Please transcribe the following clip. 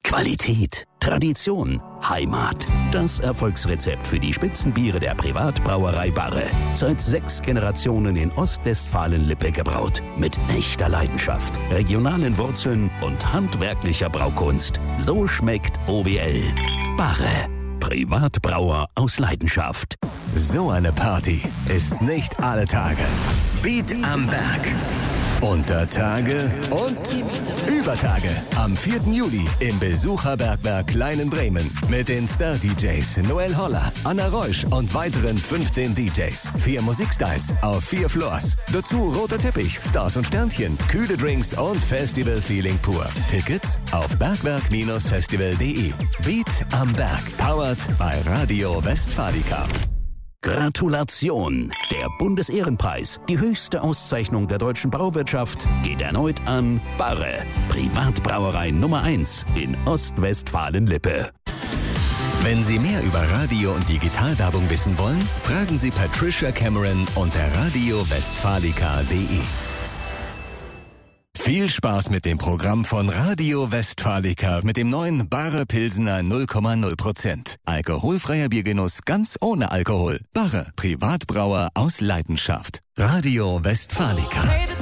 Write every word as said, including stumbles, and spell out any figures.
Qualität, Tradition, Heimat. Das Erfolgsrezept für die Spitzenbiere der Privatbrauerei Barre. Seit sechs Generationen in Ostwestfalen-Lippe gebraut. Mit echter Leidenschaft, regionalen Wurzeln und handwerklicher Braukunst. So schmeckt O W L. Barre. Privatbrauer aus Leidenschaft. So eine Party ist nicht alle Tage. Beat am Berg. Unter Tage und über Tage. Am vierten Juli im Besucherbergwerk Kleinen Bremen. Mit den Star-D Js Noel Holler, Anna Reusch und weiteren fünfzehn D Js. Vier Musikstyles auf vier Floors. Dazu roter Teppich, Stars und Sternchen, kühle Drinks und Festival-Feeling pur. Tickets auf bergwerk Festival punkt de. Beat am Berg. Powered bei Radio Westfalica. Gratulation! Der Bundesehrenpreis, die höchste Auszeichnung der deutschen Brauwirtschaft, geht erneut an Barre, Privatbrauerei Nummer eins in Ostwestfalen-Lippe. Wenn Sie mehr über Radio- und Digitalwerbung wissen wollen, fragen Sie Patricia Cameron unter radio westfalica punkt de. Viel Spaß mit dem Programm von Radio Westfalica mit dem neuen Barre Pilsener null Komma null Prozent. Alkoholfreier Biergenuss ganz ohne Alkohol. Barre, Privatbrauer aus Leidenschaft. Radio Westfalica.